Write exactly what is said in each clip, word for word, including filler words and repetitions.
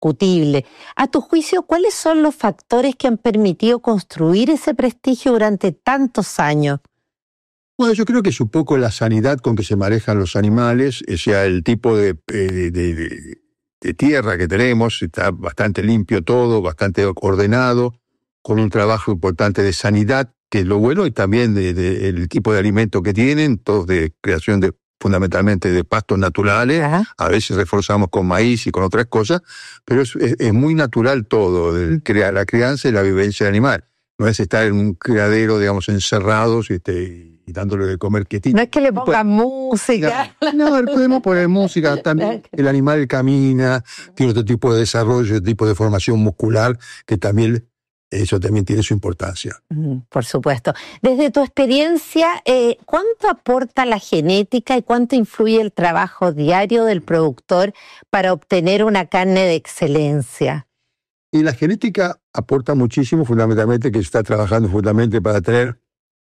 indiscutible. A tu juicio, ¿cuáles son los factores que han permitido construir ese prestigio durante tantos años? Bueno, yo creo que es un poco la sanidad con que se manejan los animales, o sea, el tipo de, de, de, de, de tierra que tenemos, está bastante limpio todo, bastante ordenado, con un trabajo importante de sanidad, que es lo bueno, y también de, de, el tipo de alimento que tienen, todos de creación de fundamentalmente de pastos naturales. Ajá. A veces reforzamos con maíz y con otras cosas, pero es, es, es muy natural todo, el, la crianza y la vivencia del animal. No es estar en un criadero, digamos, encerrados este, y dándole de comer quietito. No es que le pongan música. No, no, podemos poner música. También el animal camina, tiene otro tipo de desarrollo, otro tipo de formación muscular, que también eso también tiene su importancia. Por supuesto. Desde tu experiencia, eh, ¿cuánto aporta la genética y cuánto influye el trabajo diario del productor para obtener una carne de excelencia? Y la genética aporta muchísimo, fundamentalmente, que se está trabajando fundamentalmente para tener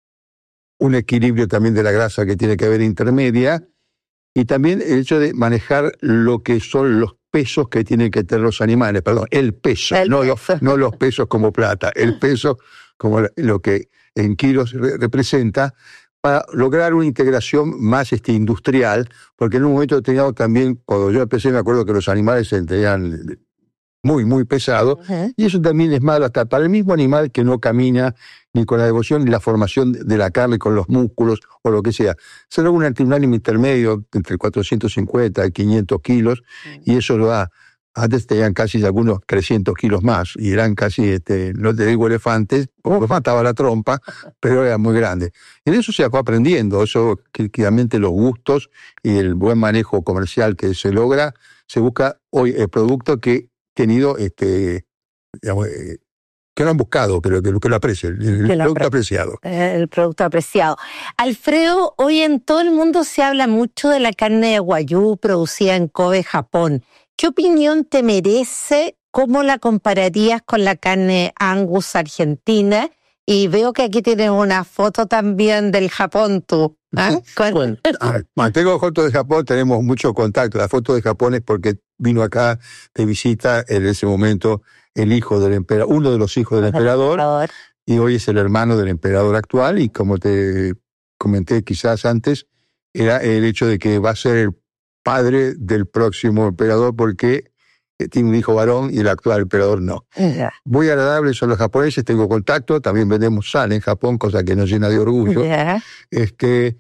un equilibrio también de la grasa que tiene que haber intermedia, y también el hecho de manejar lo que son los pesos que tienen que tener los animales, perdón, el peso, el no, peso. Los, no los pesos como plata, el peso como lo que en kilos re- representa, para lograr una integración más este, industrial, porque en un momento determinado también, cuando yo empecé, me acuerdo que los animales se tenían muy, muy pesados, uh-huh. y eso también es malo hasta para el mismo animal que no camina ni con la devoción ni la formación de la carne con los músculos o lo que sea. Se logra un, un ánimo intermedio entre cuatrocientos cincuenta y quinientos kilos, uh-huh. y eso lo da. Antes tenían casi algunos trescientos kilos más, y eran casi, este, no te digo elefantes, como mataba la trompa, pero eran muy grandes. En eso se fue aprendiendo, eso, que claramente los gustos y el buen manejo comercial que se logra, se busca hoy el producto que tenido, este, digamos, eh, que lo han buscado, pero que, que lo aprecien, el, el producto apre- apreciado. El producto apreciado. Alfredo, hoy en todo el mundo se habla mucho de la carne de Wagyu producida en Kobe, Japón. ¿Qué opinión te merece? ¿Cómo la compararías con la carne Angus argentina? Y veo que aquí tienes una foto también del Japón, tú. ¿Ah? Bueno, ah, tengo fotos de Japón, tenemos mucho contacto. La foto de Japón es porque vino acá de visita en ese momento el hijo del emperador, uno de los hijos del emperador, emperador, y hoy es el hermano del emperador actual, y como te comenté quizás antes, era el hecho de que va a ser el padre del próximo emperador porque tiene un hijo varón y el actual emperador no. Yeah. Muy agradables son los japoneses, tengo contacto, también vendemos sal en Japón, cosa que nos llena de orgullo. Yeah. Este,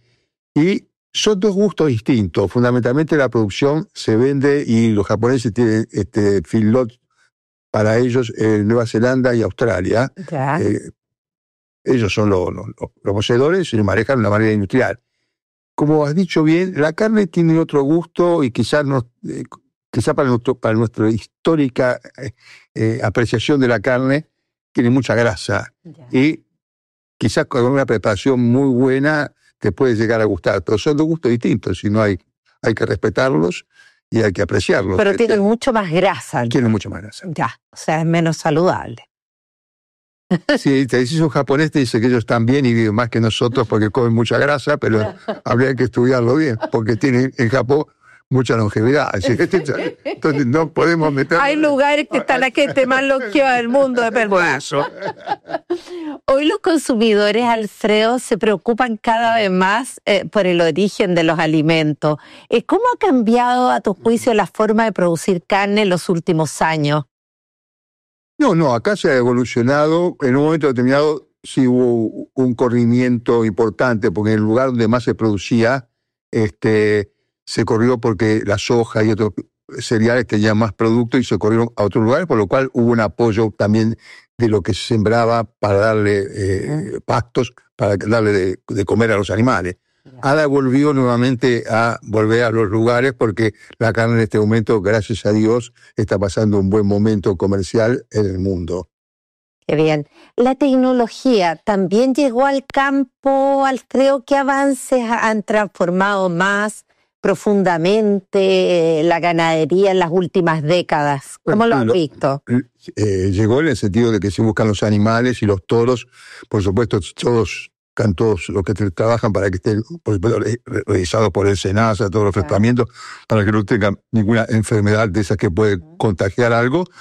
y son dos gustos distintos. Fundamentalmente la producción se vende y los japoneses tienen este, feedlot para ellos en Nueva Zelanda y Australia. Yeah. Eh, ellos son los, los, los poseedores y lo manejan de una manera industrial. Como has dicho bien, la carne tiene otro gusto y quizás no, eh, quizás para, nuestro, para nuestra histórica eh, apreciación de la carne, tiene mucha grasa. Yeah. Y quizás con una preparación muy buena te puede llegar a gustar, pero son dos gustos distintos, y no hay, hay que respetarlos y hay que apreciarlos. Pero tienen este, mucho más grasa. Tienen mucho más grasa. Ya, o sea, es menos saludable. Sí, te dices un japonés, te dice que ellos están bien y viven más que nosotros porque comen mucha grasa, pero habría que estudiarlo bien, porque tienen en Japón mucha longevidad. Así que, entonces no podemos meter... Hay lugares que está la gente más longeva del mundo, de verdad. Hoy los consumidores, Alfredo, se preocupan cada vez más eh, por el origen de los alimentos. Eh, ¿Cómo ha cambiado, a tu juicio, la forma de producir carne en los últimos años? No, no, acá se ha evolucionado. En un momento determinado sí hubo un corrimiento importante, porque en el lugar donde más se producía, este, se corrió porque la soja y otros cereales tenían más producto y se corrieron a otros lugares, por lo cual hubo un apoyo también de lo que se sembraba para darle eh, pastos, para darle de, de comer a los animales. Ahora volvió nuevamente a volver a los lugares porque la carne en este momento, gracias a Dios, está pasando un buen momento comercial en el mundo. Qué bien. La tecnología también llegó al campo, Alfredo. ¿Qué avances han transformado más profundamente la ganadería en las últimas décadas? ¿Cómo lo has visto? Eh, llegó en el sentido de que se buscan los animales y los toros, por supuesto, todos todos los que trabajan para que estén revisados por el SENASA, todos los tratamientos, para que no tengan ninguna enfermedad de esas que puede contagiar algo.